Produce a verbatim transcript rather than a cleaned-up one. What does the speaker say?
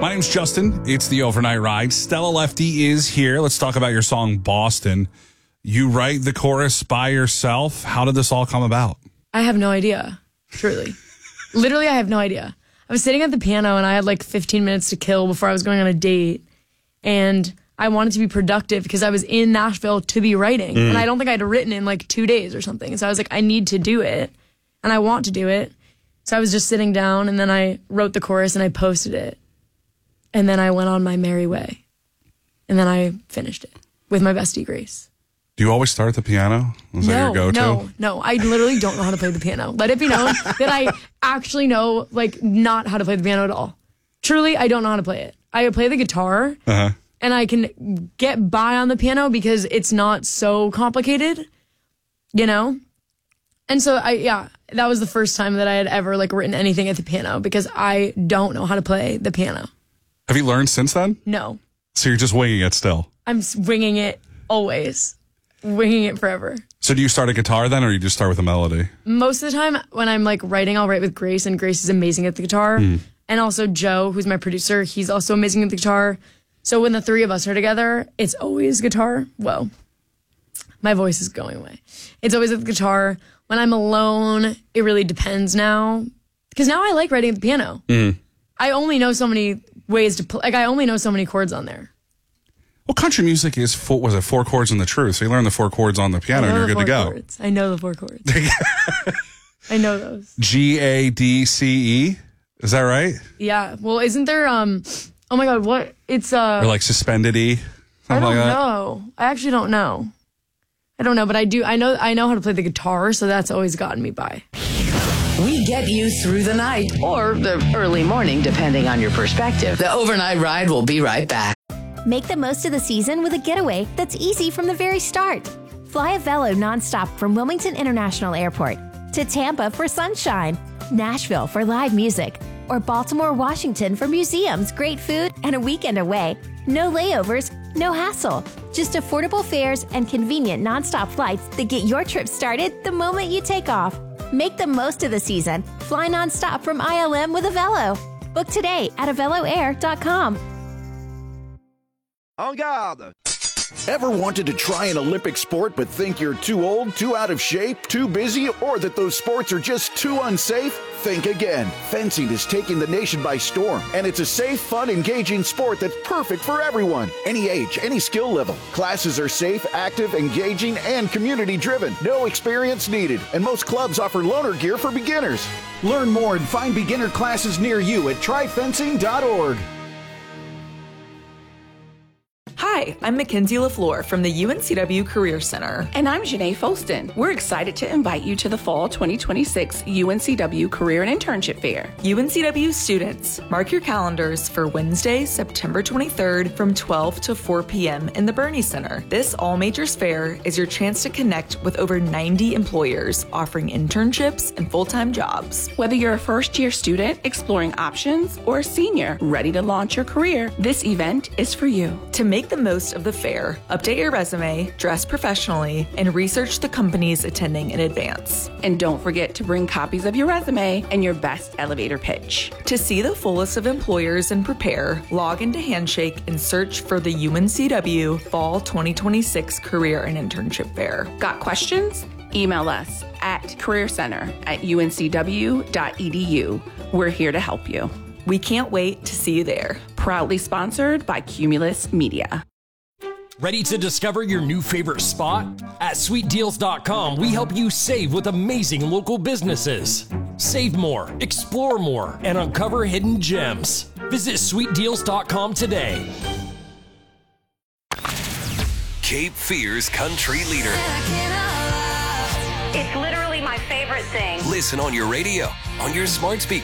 My name's Justin. It's the Overnight Ride. Stella Lefty is here. Let's talk about your song, Boston. You write the chorus by yourself. How did this all come about? I have no idea, truly. Literally, I have no idea. I was sitting at the piano, and I had like fifteen minutes to kill before I was going on a date. And I wanted to be productive because I was in Nashville to be writing. Mm. And I don't think I'd written in like two days or something. So I was like, I need to do it. And I want to do it. So I was just sitting down, and then I wrote the chorus, and I posted it. And then I went on my merry way. And then I finished it with my bestie, Grace. Do you always start at the piano? Is no, that your go-to? No, no. I literally don't know how to play the piano. Let it be known that I actually know, like, not how to play the piano at all. Truly, I don't know how to play it. I play the guitar, uh-huh. and I can get by on the piano because it's not so complicated, you know? And so, I yeah, that was the first time that I had ever, like, written anything at the piano because I don't know how to play the piano. Have you learned since then? No. So you're just winging it still? I'm winging it always. Winging it forever. So do you start a guitar then, or you just start with a melody? Most of the time when I'm like writing, I'll write with Grace, and Grace is amazing at the guitar. Mm. And also Joe, who's my producer, he's also amazing at the guitar. So when the three of us are together, it's always guitar. Whoa. My voice is going away. It's always with the guitar. When I'm alone, it really depends now. Because now I like writing at the piano. Mm. I only know so many ways to play. Like, I only know so many chords on there. Well, country music is, four, was it four chords in the truth? So you learn the four chords on the piano and you're good to go. Chords. I know the four chords. I know those. G, A, D, C, E. Is that right? Yeah. Well, isn't there, um, oh my God, what? It's, uh. Or like suspended E? I don't like that? know. I actually don't know. I don't know, but I do, I know, I know how to play the guitar, so that's always gotten me by. We get you through the night or the early morning, depending on your perspective. The Overnight Ride will be right back. Make the most of the season with a getaway that's easy from the very start. Fly a Velo nonstop from Wilmington International Airport to Tampa for sunshine, Nashville for live music, or Baltimore, Washington for museums, great food, and a weekend away. No layovers, no hassle. Just affordable fares and convenient nonstop flights that get your trip started the moment you take off. Make the most of the season. Fly nonstop from I L M with a Velo. Book today at avelo air dot com. En garde! Ever wanted to try an Olympic sport but think you're too old, too out of shape, too busy, or that those sports are just too unsafe? Think again. Fencing is taking the nation by storm, and it's a safe, fun, engaging sport that's perfect for everyone. Any age, any skill level. Classes are safe, active, engaging, and community-driven. No experience needed, and most clubs offer loaner gear for beginners. Learn more and find beginner classes near you at try fencing dot org. Hi, I'm Mackenzie LaFleur from the U N C W Career Center. And I'm Janae Folston. We're excited to invite you to the Fall twenty twenty-six U N C W Career and Internship Fair. U N C W students, mark your calendars for Wednesday, September twenty-third from twelve to four p.m. in the Bernie Center. This all-majors fair is your chance to connect with over ninety employers offering internships and full-time jobs. Whether you're a first-year student exploring options or a senior ready to launch your career, this event is for you. To make the most of the fair, update your resume, dress professionally, and research the companies attending in advance. And don't forget to bring copies of your resume and your best elevator pitch. To see the full list of employers and prepare, log into Handshake and search for the U N C W Fall twenty twenty-six Career and Internship Fair. Got questions? Email us at career center at u n c w dot e d u. We're here to help you. We can't wait to see you there. Proudly sponsored by Cumulus Media. Ready to discover your new favorite spot? At sweet deals dot com, we help you save with amazing local businesses. Save more, explore more, and uncover hidden gems. Visit sweet deals dot com today. Cape Fear's country leader. It's literally my favorite thing. Listen on your radio, on your smart speaker.